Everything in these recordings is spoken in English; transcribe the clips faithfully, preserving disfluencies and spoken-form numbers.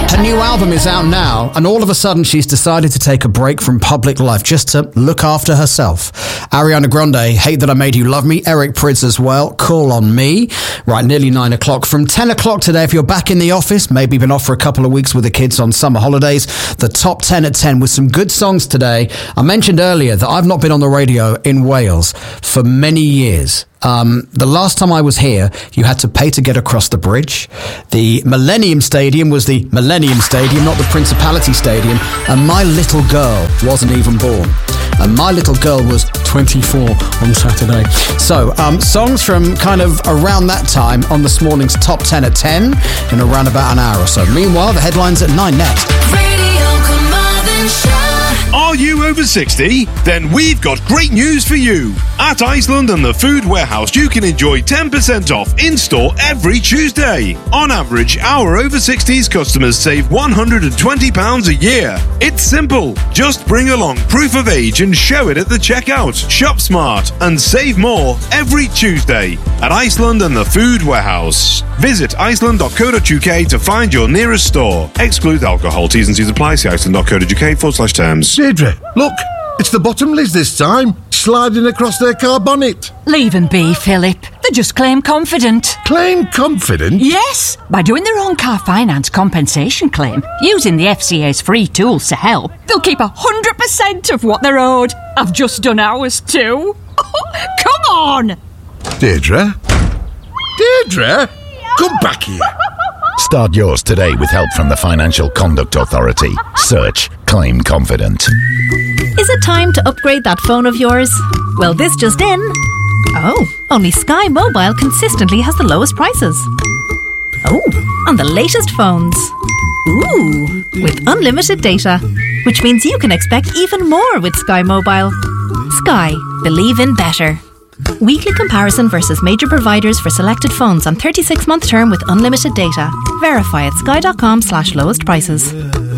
Her new album is out now, and all of a sudden she's decided to take a break from public life just to look after herself. Ariana Grande, Hate That I Made You Love Me. Eric Prydz as well, Call on Me. Right, nearly nine o'clock. From ten o'clock today, if you're back in the office, maybe been off for a couple of weeks with the kids on summer holidays, the top ten at ten with some good songs today. I mentioned earlier that I've not been on the radio in Wales for many years. Um, the last time I was here, you had to pay to get across the bridge. The Millennium Stadium was the Millennium Stadium, not the Principality Stadium. And my little girl wasn't even born. And my little girl was twenty-four on Saturday. So, um, songs from kind of around that time on this morning's Top ten at ten in around about an hour or so. Meanwhile, the headlines at nine next. Radio Carmarthenshire. Are you over sixty? Then we've got great news for you. At Iceland and the Food Warehouse, you can enjoy ten percent off in-store every Tuesday. On average, our over sixties customers save one hundred twenty pounds a year. It's simple. Just bring along proof of age and show it at the checkout. Shop smart and save more every Tuesday at Iceland and the Food Warehouse. Visit iceland dot co dot uk to find your nearest store. Exclude alcohol. T's and C's apply. See iceland dot co dot uk forward slash terms. Deirdre, look, it's the Bottomleys this time, sliding across their car bonnet. Leave them be, Philip. They just claim confident. Claim confident? Yes, by doing their own car finance compensation claim, using the F C A's free tools to help, they'll keep one hundred percent of what they're owed. I've just done ours too. Come on! Deirdre? Deirdre? Come back here. Start yours today with help from the Financial Conduct Authority. Search Claim Confident. Is it time to upgrade that phone of yours? Well, this just in. Oh, only Sky Mobile consistently has the lowest prices. Oh, on the latest phones. Ooh, with unlimited data. Which means you can expect even more with Sky Mobile. Sky, believe in better. Weekly comparison versus major providers for selected phones on thirty-six month term with unlimited data. Verify at sky.com slash lowest prices.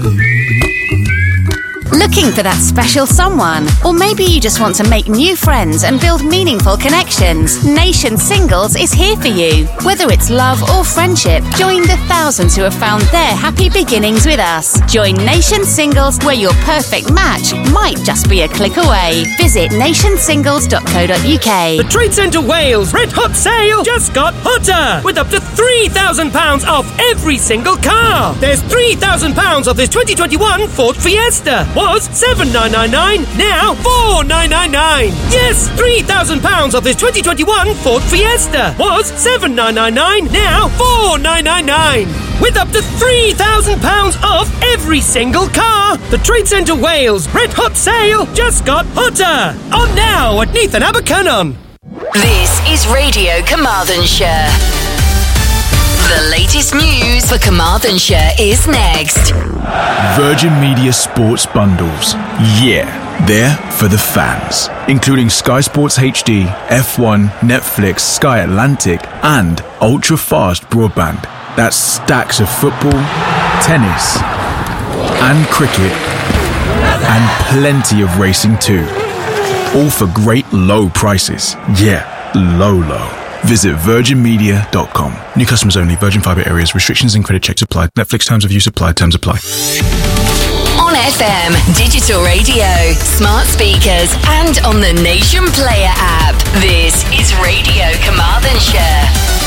Looking for that special someone? Or maybe you just want to make new friends and build meaningful connections? Nation Singles is here for you. Whether it's love or friendship, join the thousands who have found their happy beginnings with us. Join Nation Singles, where your perfect match might just be a click away. Visit nation singles dot co dot uk. The Trade Centre Wales Red Hot Sale just got hotter, with up to three thousand pounds off every single car. There's three thousand pounds off this twenty twenty-one Ford Fiesta. Was seven thousand nine hundred ninety-nine, now four thousand nine hundred ninety-nine. Yes, three thousand pounds off this twenty twenty-one Ford Fiesta. Was seven thousand nine hundred ninety-nine, now four thousand nine hundred ninety-nine. With up to three thousand pounds off every single car. The Trade Centre Wales Red Hot Sale just got hotter. On now at Neath and Abercynon. This is Radio Carmarthenshire. The latest news for Carmarthenshire is next. Virgin Media Sports Bundles. Yeah, they're for the fans. Including Sky Sports H D, F one, Netflix, Sky Atlantic, and ultra-fast broadband. That's stacks of football, tennis, and cricket, and plenty of racing too. All for great low prices. Yeah, low, low. Visit virgin media dot com. New customers only. Virgin Fibre areas. Restrictions and credit checks apply. Netflix terms of use apply. Terms apply. On F M, digital radio, smart speakers, and on the Nation Player app. This is Radio Carmarthenshire.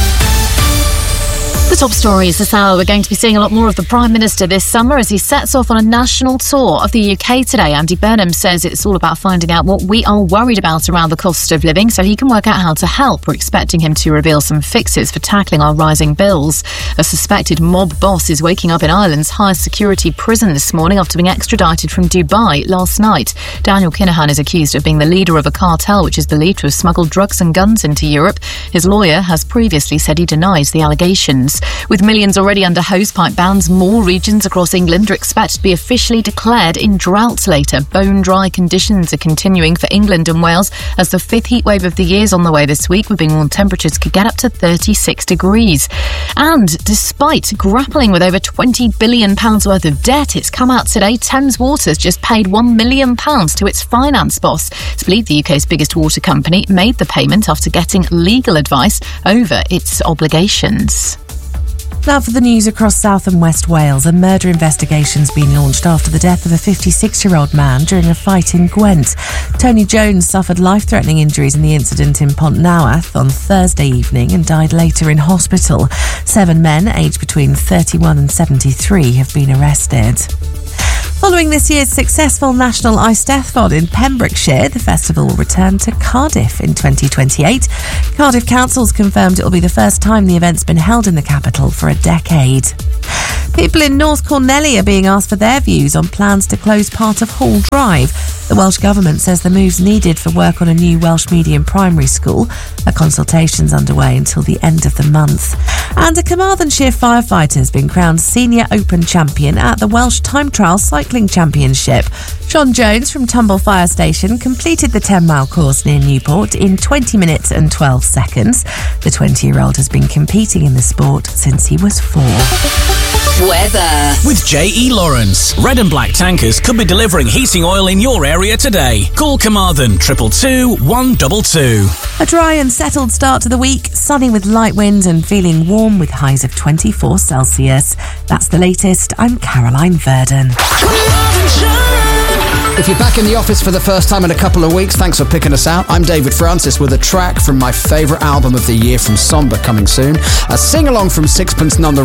The top stories this hour. We're going to be seeing a lot more of the Prime Minister this summer as he sets off on a national tour of the U K today. Andy Burnham says it's all about finding out what we are worried about around the cost of living so he can work out how to help. We're expecting him to reveal some fixes for tackling our rising bills. A suspected mob boss is waking up in Ireland's highest security prison this morning after being extradited from Dubai last night. Daniel Kinahan is accused of being the leader of a cartel which is believed to have smuggled drugs and guns into Europe. His lawyer has previously said he denies the allegations. With millions already under hosepipe bans, more regions across England are expected to be officially declared in drought later. Bone-dry conditions are continuing for England and Wales as the fifth heatwave of the year is on the way this week, with being warned temperatures could get up to thirty-six degrees. And despite grappling with over twenty billion pounds worth of debt, it's come out today Thames Water's just paid one million pounds to its finance boss. It's believed the U K's biggest water company made the payment after getting legal advice over its obligations. Now for the news across South and West Wales. A murder investigation's been launched after the death of a fifty-six-year-old man during a fight in Gwent. Tony Jones suffered life-threatening injuries in the incident in Pontnewydd on Thursday evening and died later in hospital. Seven men, aged between thirty-one and seventy-three, have been arrested. Following this year's successful National Eisteddfod in Pembrokeshire, the festival will return to Cardiff in twenty twenty-eight. Cardiff Council's confirmed it will be the first time the event's been held in the capital for a decade. People in North Cornelly are being asked for their views on plans to close part of Hall Drive. The Welsh Government says the move's needed for work on a new Welsh medium primary school. A consultation's underway until the end of the month. And a Carmarthenshire firefighter has been crowned Senior Open Champion at the Welsh Time Trial Cycling Championship. Sean Jones from Tumble Fire Station completed the ten-mile course near Newport in twenty minutes and twelve seconds. The twenty-year-old has been competing in the sport since he was four. Weather. With J E Lawrence, Red and Black Tankers could be delivering heating oil in your area today. Call Carmarthen triple two one two two. A dry and settled start to the week, sunny with light winds and feeling warm with highs of twenty-four Celsius. That's the latest. I'm Caroline Verdon. If you're back in the office for the first time in a couple of weeks, thanks for picking us out. I'm David Francis with a track from my favourite album of the year from Somber coming soon. A sing-along from Sixpence None the